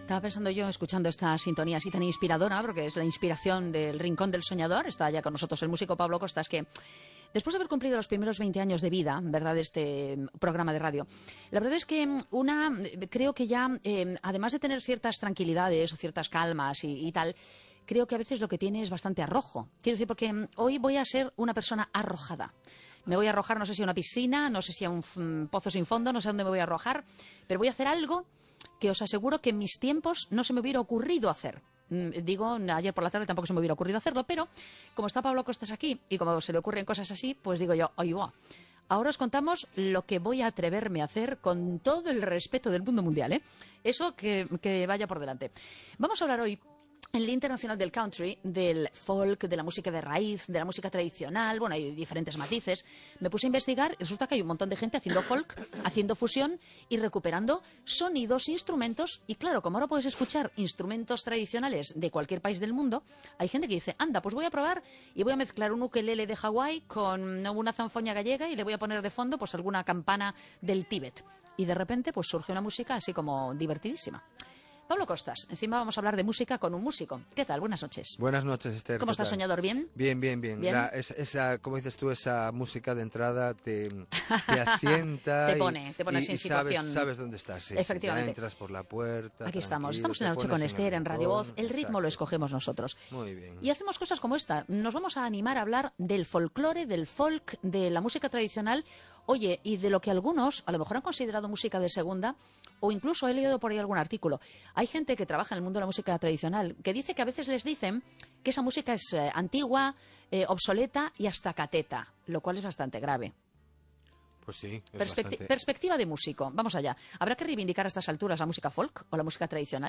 Estaba pensando yo, escuchando esta sintonía así tan inspiradora, porque es la inspiración del Rincón del Soñador. Está ya con nosotros el músico Pablo Costas, que después de haber cumplido los primeros 20 años de vida, ¿verdad?, de este programa de radio, la verdad es que creo que ya, además de tener ciertas tranquilidades o ciertas calmas y tal, creo que a veces lo que tiene es bastante arrojo. Quiero decir, porque hoy voy a ser una persona arrojada. Me voy a arrojar, no sé si a una piscina, no sé si a un pozo sin fondo, no sé a dónde me voy a arrojar, pero voy a hacer algo que os aseguro que en mis tiempos no se me hubiera ocurrido hacer. Digo, ayer por la tarde tampoco se me hubiera ocurrido hacerlo, pero como está Pablo Costas aquí y como se le ocurren cosas así, pues digo yo, oye, va. Ahora os contamos lo que voy a atreverme a hacer con todo el respeto del mundo mundial, ¿eh? Eso que vaya por delante. Vamos a hablar hoy en el Día Internacional del Country, del folk, de la música de raíz, de la música tradicional. Bueno, hay diferentes matices. Me puse a investigar y resulta que hay un montón de gente haciendo folk, haciendo fusión y recuperando sonidos, instrumentos. Y claro, como ahora puedes escuchar instrumentos tradicionales de cualquier país del mundo, hay gente que dice, anda, pues voy a probar y voy a mezclar un ukelele de Hawái con una zanfoña gallega y le voy a poner de fondo pues alguna campana del Tíbet. Y de repente pues surge una música así como divertidísima. Pablo Costas, encima vamos a habber de música con un músico. ¿Qué tal? Buenas noches. Buenas noches, Esther. ¿Cómo estás, Soñador? ¿Bien? Bien. Esa, como dices tú, esa música de entrada te asienta. te pone así en situación. Sabes dónde estás. Sí, efectivamente. Ya entras por la puerta. Aquí estamos en La Noche con Esther, en Radio Voz. El ritmo lo escogemos nosotros. Muy bien. Y hacemos cosas como esta. Nos vamos a animar a hablar del folclore, del folk, de la música tradicional. Oye, y de lo que algunos a lo mejor han considerado música de segunda, o incluso he leído por ahí algún artículo. Hay gente que trabaja en el mundo de la música tradicional que dice que a veces les dicen que esa música es antigua, obsoleta y hasta cateta, lo cual es bastante grave. Pues sí. Perspectiva de músico. Vamos allá. ¿Habrá que reivindicar a estas alturas la música folk o la música tradicional?